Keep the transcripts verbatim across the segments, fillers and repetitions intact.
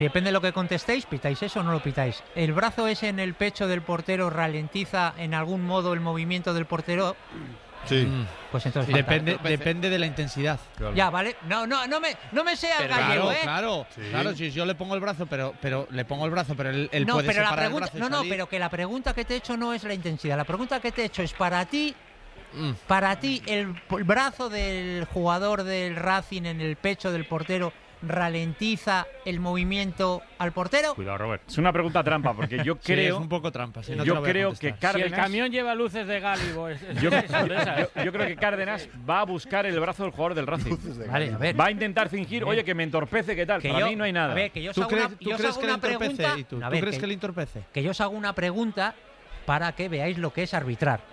Depende de lo que contestéis, pitáis eso o no lo pitáis. ¿El brazo ese en el pecho del portero ralentiza en algún modo el movimiento del portero? Sí. Pues entonces depende, depende de la intensidad. Claro. Ya, vale. No, no, no me, no me sea pero gallego, claro, ¿eh? Claro, sí. claro. Si yo le pongo el brazo, pero, pero le pongo el brazo, pero él, él no, puede pero separar la pregunta, el brazo y no, no, salir. pero que la pregunta que te he hecho no es la intensidad. La pregunta que te he hecho es para ti. Mm. Para ti, el, el brazo del jugador del Racing en el pecho del portero ralentiza el movimiento al portero. Cuidado, Robert. Es una pregunta trampa, porque yo Sí, creo. es un poco trampa. Sí, no te yo lo voy a creo contestar. que Cárdenas. Si el camión lleva luces de Gálibo. Es, es, Yo, es de esas. yo- yo creo que Cárdenas va a buscar el brazo del jugador del Racing. Vale, a ver. Va a intentar fingir, oye, que me entorpece, ¿qué tal? Que Para yo- mí no hay nada. A ver, que yo os ¿Tú hago crees, una, tú yo os crees hago que le una entorpece? pregunta. ¿Y tú? A ¿Tú ver, crees que, que le entorpece? que yo os hago una pregunta para que veáis lo que es arbitrar.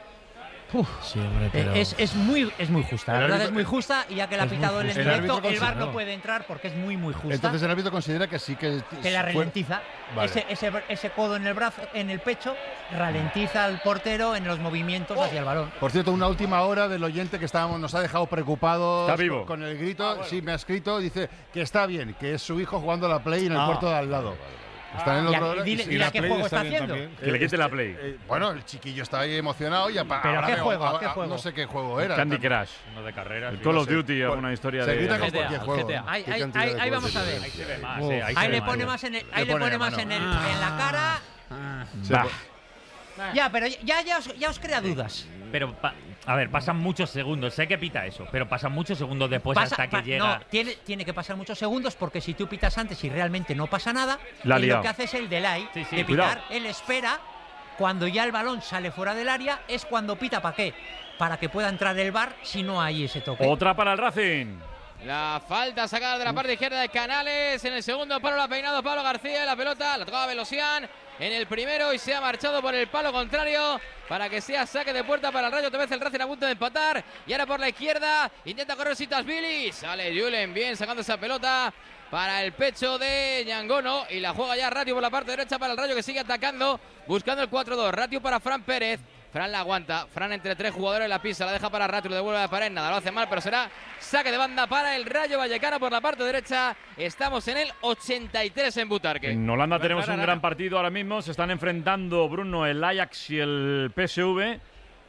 Sí, hombre, pero... Eh, Es, es muy es muy justa, la El verdad árbitro- es muy justa y ya que la ha es muy pitado el justa. El directo, árbitro el V A R considera- no puede entrar porque es muy muy justa. Entonces el árbitro considera que sí que... que la fue- ralentiza. Vale. Ese, ese, ese codo en el brazo, en el pecho, ralentiza al portero en los movimientos hacia el balón. Por cierto, una última hora del oyente que estábamos, nos ha dejado preocupados Está vivo. con el grito. Ah, bueno. Sí, me ha escrito, dice que está bien, que es su hijo jugando a la Play en el Ah. cuarto de al lado. Está en el Y a- otro lado dile- y sí, dile la a qué Play juego está está bien haciendo. también. Que le quite la Este, Play. eh, bueno, el chiquillo está ahí emocionado y apa- ¿Pero ahora qué veo- juego? ahora- ¿Qué juego? No sé qué juego era. Candy Crush. Uno de carreras. El sí, Call no of sé. Duty, alguna historia Se de. grita con G T A, cualquier juego. G T A. Ahí, Qué ahí, cantidad ahí, de ahí juegos vamos a se ver. Ahí se ve más, Uf. eh, ahí se Ahí ve le más, pone eh. más en el, ahí Le le pone pone la más mano. en, el, en la cara. Se Bah. po- Ya, pero ya, ya, os, ya os crea dudas. Pero, pa- a ver, pasan muchos segundos. Sé que pita eso, pero pasan muchos segundos después Pasa- hasta que pa- llega. No, tiene, tiene que pasar muchos segundos porque si tú pitas antes y realmente no pasa nada, La ha él liado. lo que hace es el delay Sí, sí. de pitar. Cuidado. Él espera cuando ya el balón sale fuera del área, es cuando pita. ¿Para qué? Para que pueda entrar el V A R si no hay ese toque. Otra para el Racing. La falta sacada de la parte izquierda de Canales. En el segundo palo la ha peinado Pablo García. La pelota la tocaba Velosian en el primero y se ha marchado por el palo contrario para que sea saque de puerta para el Rayo. Otra vez el Racing a punto de empatar. Y ahora por la izquierda intenta correr Sitasvili. Sale Julen bien sacando esa pelota para el pecho de Ñangono. Y la juega ya Ratio por la parte derecha para el Rayo que sigue atacando. Buscando el cuatro dos. Ratio para Fran Pérez. Fran la aguanta, Fran entre tres jugadores la pisa, la deja para Ratio, lo devuelve a la pared, nada, lo hace mal, pero será saque de banda para el Rayo Vallecano por la parte derecha. Estamos en el ochenta y tres en Butarque. En Holanda tenemos un gran partido ahora mismo. Se están enfrentando, Bruno, el Ajax y el P S V.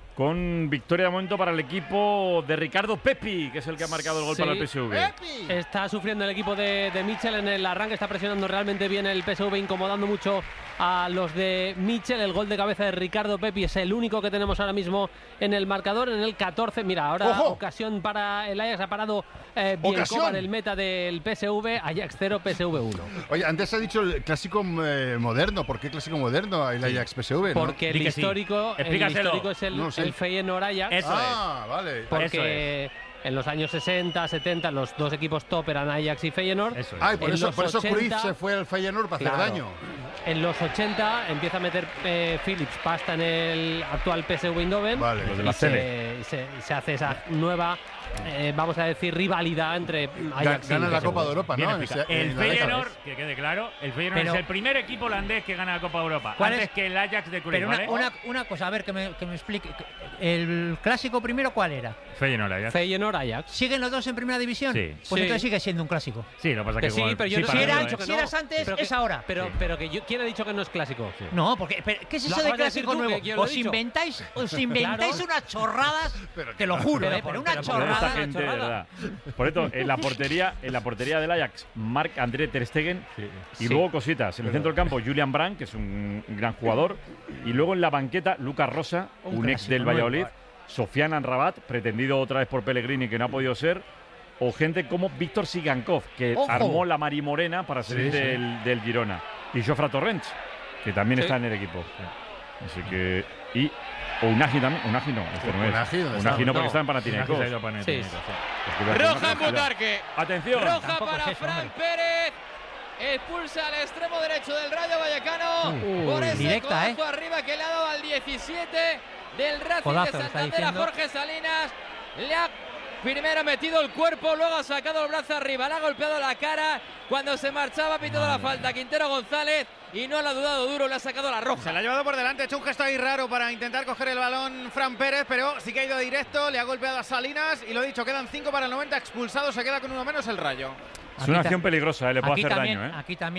Con victoria de momento para el equipo de Ricardo Pepi, que es el que ha marcado el gol Sí. para el P S V. Está sufriendo el equipo de, de Mitchell en el arranque, está presionando realmente bien el P S V, incomodando mucho a los de Mitchell. El gol de cabeza de Ricardo Pepi es el único que tenemos ahora mismo en el marcador, en el catorce. Mira, ahora ¡Ojo! ocasión para el Ajax, ha parado eh, Bienkova ¡Ocasión! del meta del P S V, Ajax cero, P S V uno. Oye, antes ha dicho el clásico eh, moderno. ¿Por qué clásico moderno el Ajax P S V? ¿no? Porque el Di que sí. histórico, el Explícaselo. histórico es el, No sé. el Feyenoord Ajax. Eso Ah, vale. Porque en los años sesenta, setenta los dos equipos top eran Ajax y Feyenoord. Eso es. Ay, por en eso, los por eso ochenta, Cruyff se fue al Feyenoord para Claro. hacer daño. En los ochenta empieza a meter eh, Phillips pasta en el actual P S V Eindhoven. Vale. Los de Y la se, tele. y se, y se hace esa nueva, eh, vamos a decir, rivalidad entre Ajax y Gana la P S V. Copa de Europa, Bien ¿no? explicado. En- El en la década. Feyenoord, que quede claro, el Feyenoord Pero- es el primer equipo holandés que gana la Copa de Europa. ¿Cuál Antes es? que el Ajax de Cruyff, Pero una, ¿vale? una, una cosa, a ver, que me, que me explique. ¿El clásico primero cuál era? Feyenoord, Ajax. Feyenoord Ajax. ¿Siguen los dos en primera división? Sí. Pues Sí. entonces sigue siendo un clásico. Sí, lo que pasa Que es que sí, igual- pero yo no- para Si, pero mí era- no, dicho ¿eh? que si no. eras antes, Pero que- es ahora. Pero, Sí. pero que yo, ¿quién ha dicho que no es clásico? No, porque pero, ¿qué es Lo eso de acabas de decir clásico tú, nuevo? que yo lo he Os dicho. inventáis, os inventáis Claro. unas chorradas, te lo juro, Pero eh, por- pero una pero por Pero esta chorrada. gente, de chorrada. verdad. Por esto, en la portería, en la portería del Ajax, Marc-André Ter Stegen. Y Sí. luego cositas. En el centro del campo, Julian Brandt, que es un gran jugador. Y luego en la banqueta, Lucas Rosa, Un un, ex clásico, del muy Valladolid. guay. Sofiane Amrabat, pretendido otra vez por Pellegrini, que no ha podido ser. O gente como Víctor Sigankov, que ¡Ojo! armó la Marimorena para salir Sí, sí. del, del Girona. Y Jofra Torrents, que también Sí. está en el equipo. Así que. Y. O Unagi también. Unagi no, este no es. Unagi, ¿dónde está? Unagi no, porque No. está en Panathinaikos. Se ha ido a poner Sí. dinero, sí. Roja en Butarque. Atención. Roja Tampoco para es eso, Fran hombre. Pérez. Expulsa al extremo derecho del Rayo Vallecano. Uy, por ese directa, codazo arriba que le ha dado al diecisiete del Racing Codazo, de le está Santander a diciendo. Jorge Salinas. Le ha primero metido el cuerpo, luego ha sacado el brazo arriba, le ha golpeado la cara. Cuando se marchaba ha pitado la falta Quintero González y no lo ha dudado duro, le ha sacado la roja. Se la ha llevado por delante, ha hecho un gesto ahí raro para intentar coger el balón Fran Pérez, pero sí que ha ido directo, le ha golpeado a Salinas y lo dicho, quedan cinco para el noventa, expulsado, se queda con uno menos el Rayo. Es una Aquí acción ta- peligrosa, ¿eh? Le puede aquí hacer también, daño, ¿eh? Aquí también